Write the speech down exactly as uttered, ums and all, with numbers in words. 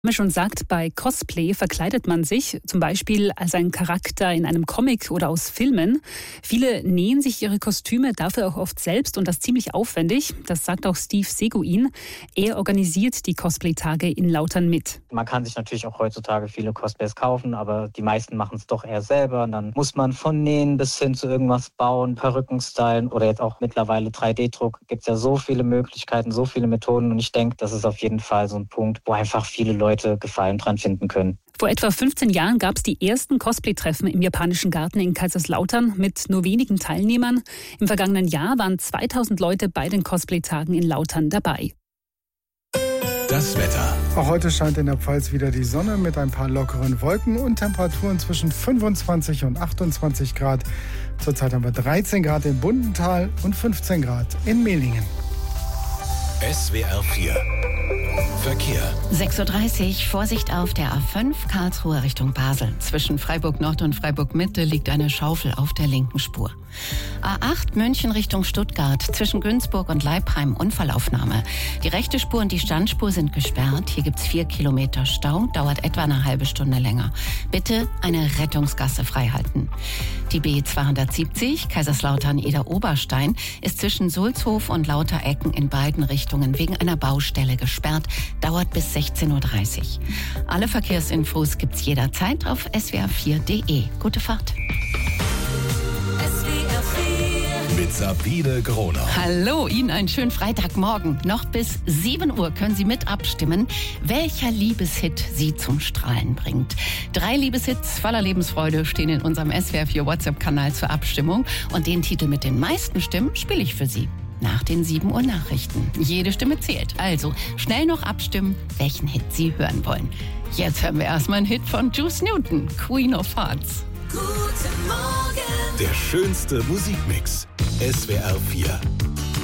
Wie schon sagt, bei Cosplay verkleidet man sich zum Beispiel als ein Charakter in einem Comic oder aus Filmen. Viele nähen sich ihre Kostüme dafür auch oft selbst und das ziemlich aufwendig. Das sagt auch Steve Seguin. Er organisiert die Cosplay-Tage in Lautern mit. Man kann sich natürlich auch heutzutage viele Cosplays kaufen, aber die meisten machen es doch eher selber. Und dann muss man von Nähen bis hin zu irgendwas bauen, Perücken stylen oder jetzt auch mittlerweile drei D Druck. Gibt es ja so viele Möglichkeiten, so viele Methoden und ich denke, das ist auf jeden Fall so ein Punkt, wo einfach viele Leute Gefallen dran finden können. Vor etwa fünfzehn Jahren gab es die ersten Cosplay-Treffen im Japanischen Garten in Kaiserslautern mit nur wenigen Teilnehmern. Im vergangenen Jahr waren zweitausend Leute bei den Cosplay-Tagen in Lautern dabei. Das Wetter. Auch heute scheint in der Pfalz wieder die Sonne mit ein paar lockeren Wolken und Temperaturen zwischen fünfundzwanzig und achtundzwanzig Grad. Zurzeit haben wir dreizehn Grad in Bundental und fünfzehn Grad in Mehlingen. S W R vier Verkehr. sechs Uhr dreißig, Vorsicht auf der A fünf, Karlsruhe Richtung Basel. Zwischen Freiburg Nord und Freiburg Mitte liegt eine Schaufel auf der linken Spur. A acht, München Richtung Stuttgart. Zwischen Günzburg und Leipheim Unfallaufnahme. Die rechte Spur und die Standspur sind gesperrt. Hier gibt's vier Kilometer Stau, dauert etwa eine halbe Stunde länger. Bitte eine Rettungsgasse freihalten. Die B zweihundertsiebzig, Kaiserslautern-Eder-Oberstein, ist zwischen Sulzhof und Lauterecken in beiden Richtungen wegen einer Baustelle gesperrt. Dauert bis sechzehn Uhr dreißig. Alle Verkehrsinfos gibt's jederzeit auf s w r vier punkt d e. Gute Fahrt. Mit Sabine Groner. Hallo, Ihnen einen schönen Freitagmorgen. Noch bis sieben Uhr können Sie mit abstimmen, welcher Liebeshit Sie zum Strahlen bringt. Drei Liebeshits voller Lebensfreude stehen in unserem S W R vier WhatsApp-Kanal zur Abstimmung. Und den Titel mit den meisten Stimmen spiele ich für Sie nach den sieben Uhr Nachrichten. Jede Stimme zählt. Also schnell noch abstimmen, welchen Hit Sie hören wollen. Jetzt hören wir erstmal einen Hit von Juice Newton, Queen of Hearts. Guten Morgen. Der schönste Musikmix. S W R vier.